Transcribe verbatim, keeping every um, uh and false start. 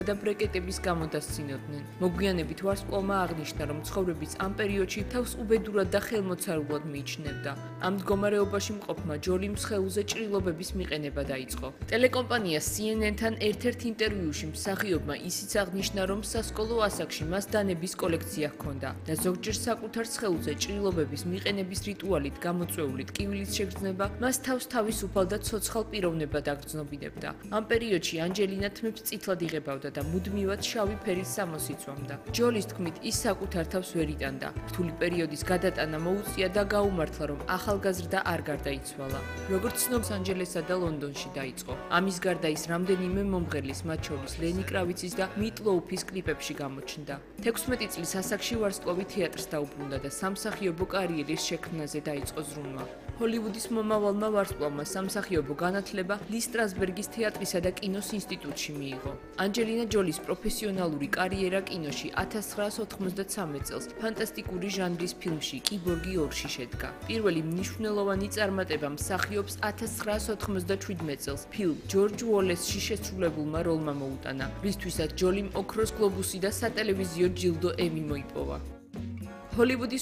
და ბრეკეტების გამო დასცინოდნენ. მოგვიანებით ვარსკვლავმა აღნიშნა, რომ ცხოვრების ამ პერიოდში თავს უბედურად და ხელმოცარულად მიიჩნევდა. ამ მდგომარეობაში მყოფმა ჯოლიმ სხეულზე ჭრილობების მიყენება დაიწყო. ტელეკომპანია C N N-თან ერთ-ერთ ინტერვიუში მსახიობმა ისიც აღნიშნა, რომ სასკოლო ასაკში მას დანების კოლექცია ჰქონდა და ზოგჯერ საკუთარ სხეულზე ჭრილობების მიყენების რიტუალით გამოწვეული ტკივილის შეგრძნება მას თავს თავისუფალ და ცოცხალ პიროვნებად აგრძნობინებდა. ამ პერიოდში ანჯელინა თმებს წითლად იღებავდა და მუდმივად შავი ფერის სამოს იცვამდა. ჯოლის თქმით, ის საკუთარ თავს ვერ იტანდა. რთული პერიოდის გადატანა მოუწია და გაუმართლა, რომ ახალგაზრდა არ გარდაიცვალა. როგორც ცნობს, ანჯელესა და ლონდონში დაიწყო. ამის გარდა ის რამდენიმე მომღერლის, მათ შორის ლენი კრავიცის და მიტ ლოუფის კლიპებში გამოჩნდა. თექვსმეტი წლის ასაკში ვარსკვლავი თეატრს დაუბრუნდა და სამსახიობო კარიერის შექმნაზე დაიწყო ზრუნვა. ჰოლივუდის მომავალმა ვარსკვლავმა სამსახიობო განათლება ლის სტრასბერგის თეატრისა და კინოს ინსტიტუტში მიიღო. ანჯელინა ჯოლის პროფესიონალური კარიერა კინოში ათას ცხრაას ოთხმოცდათსამეტ წელს ფანტასტიკური ჟანრის ფილმში კიბორგი ორში შედგა. პირველი მნიშვნელოვანი წარმატება მსახიობს ათას ცხრაას ოთხმოცდაშვიდმეტ წელს ფილმ ჯორჯ უოლესში შესრულებულმა როლმა მოუტანა, რისთვისაც ჯოლიმ ოქროს გლობუსი და სატელევიზიო ჯილდო ემი მოიპოვა. ჰოლივუდის